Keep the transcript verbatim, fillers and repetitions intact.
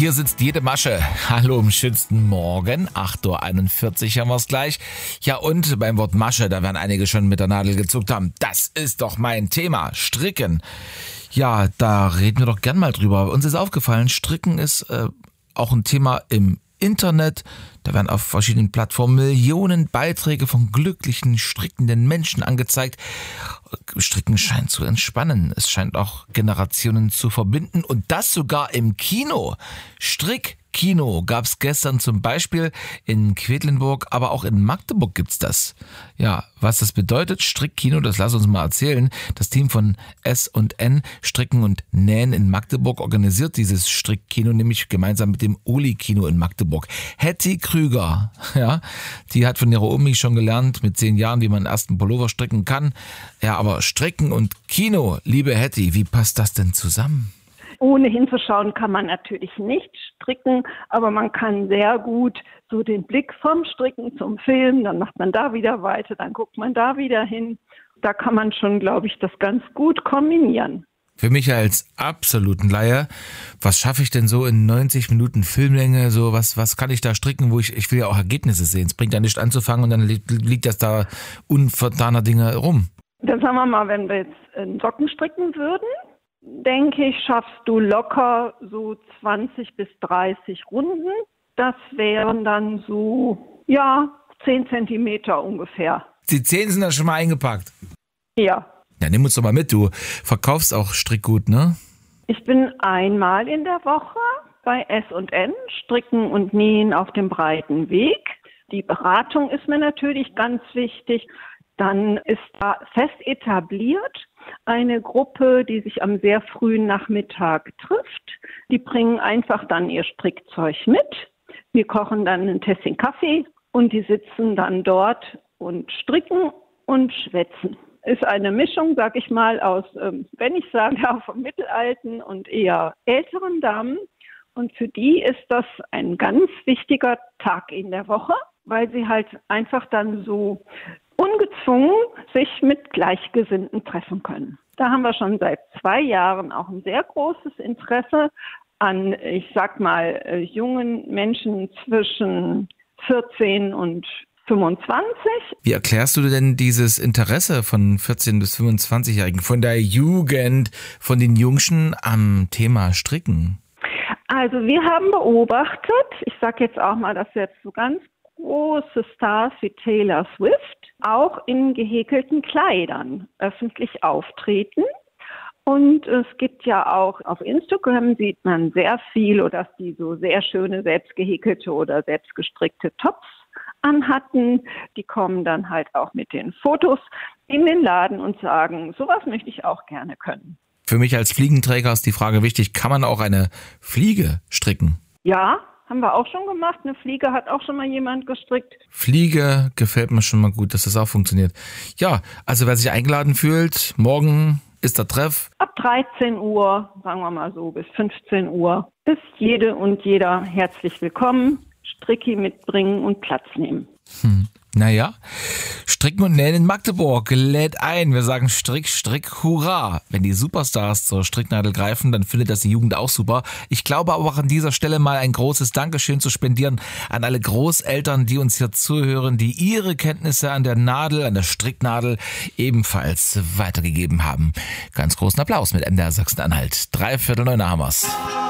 Hier sitzt jede Masche. Hallo am schönsten Morgen. acht Uhr einundvierzig haben wir es gleich. Ja, und beim Wort Masche, da werden einige schon mit der Nadel gezuckt haben. Das ist doch mein Thema. Stricken. Ja, da reden wir doch gern mal drüber. Uns ist aufgefallen, Stricken ist äh, auch ein Thema im Internet. Da werden auf verschiedenen Plattformen Millionen Beiträge von glücklichen, strickenden Menschen angezeigt. Stricken scheint zu entspannen. Es scheint auch Generationen zu verbinden. Und das sogar im Kino. Strickkino gab es gestern zum Beispiel in Quedlinburg, aber auch in Magdeburg gibt's das. Ja, was das bedeutet, Strickkino, das lass uns mal erzählen. Das Team von S und N, Stricken und Nähen in Magdeburg, organisiert dieses Strickkino, nämlich gemeinsam mit dem Uli-Kino in Magdeburg. Hetty Krüger, ja, die hat von ihrer Omi schon gelernt, mit zehn Jahren, wie man einen ersten Pullover stricken kann. Ja, aber Stricken und Kino, liebe Hetty, wie passt das denn zusammen? Ohne hinzuschauen kann man natürlich nicht stricken, aber man kann sehr gut so den Blick vom Stricken zum Film, dann macht man da wieder weiter, dann guckt man da wieder hin. Da kann man schon, glaube ich, das ganz gut kombinieren. Für mich als absoluten Laie, was schaffe ich denn so in neunzig Minuten Filmlänge? So was, was kann ich da stricken, wo ich, ich will ja auch Ergebnisse sehen. Es bringt ja nichts anzufangen und dann liegt, liegt das da unvertaner Dinge rum. Dann sagen wir mal, wenn wir jetzt einen Socken stricken würden, denke ich, schaffst du locker so zwanzig bis dreißig Runden. Das wären dann so, ja, zehn Zentimeter ungefähr. Die zehn sind da schon mal eingepackt. Ja. Ja, nimm uns doch mal mit, du verkaufst auch Strickgut, ne? Ich bin einmal in der Woche bei S und N, Stricken und Nähen auf dem breiten Weg. Die Beratung ist mir natürlich ganz wichtig. Dann ist da fest etabliert eine Gruppe, die sich am sehr frühen Nachmittag trifft. Die bringen einfach dann ihr Strickzeug mit. Wir kochen dann ein Tässchen Kaffee und die sitzen dann dort und stricken und schwätzen. Ist eine Mischung, sag ich mal, aus, ähm, wenn ich sage, vom mittelalten und eher älteren Damen. Und für die ist das ein ganz wichtiger Tag in der Woche, weil sie halt einfach dann so ungezwungen sich mit Gleichgesinnten treffen können. Da haben wir schon seit zwei Jahren auch ein sehr großes Interesse an, ich sag mal, äh, jungen Menschen zwischen vierzehn und fünfundzwanzig. Wie erklärst du denn dieses Interesse von vierzehn- bis fünfundzwanzigjährigen, von der Jugend, von den Jungschen am Thema Stricken? Also wir haben beobachtet, ich sage jetzt auch mal, dass jetzt so ganz große Stars wie Taylor Swift auch in gehäkelten Kleidern öffentlich auftreten. Und es gibt ja auch auf Instagram sieht man sehr viel, oder dass die so sehr schöne selbstgehäkelte oder selbstgestrickte Tops anhatten. Die kommen dann halt auch mit den Fotos in den Laden und sagen, sowas möchte ich auch gerne können. Für mich als Fliegenträger ist die Frage wichtig, kann man auch eine Fliege stricken? Ja, haben wir auch schon gemacht. Eine Fliege hat auch schon mal jemand gestrickt. Fliege gefällt mir schon mal gut, dass das auch funktioniert. Ja, also wer sich eingeladen fühlt, morgen ist der Treff. Ab dreizehn Uhr, sagen wir mal so, bis fünfzehn Uhr ist jede und jeder herzlich willkommen. Stricki mitbringen und Platz nehmen. Hm. Naja, Stricken und Nähen in Magdeburg lädt ein. Wir sagen Strick, Strick, Hurra. Wenn die Superstars zur Stricknadel greifen, dann findet das die Jugend auch super. Ich glaube aber auch an dieser Stelle mal ein großes Dankeschön zu spendieren an alle Großeltern, die uns hier zuhören, die ihre Kenntnisse an der Nadel, an der Stricknadel ebenfalls weitergegeben haben. Ganz großen Applaus mit M D R Sachsen-Anhalt. Dreiviertel neun haben wir's.